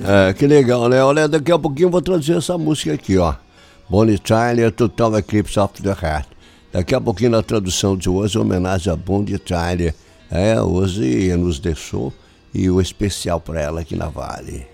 É, que legal, né? Olha, daqui a pouquinho eu vou traduzir essa música aqui, ó. Bonnie Tyler, Total Eclipse of the Heart. Daqui a pouquinho na tradução de hoje, homenagem a Bonnie Tyler. Hoje nos deixou e o especial para ela aqui na Vale.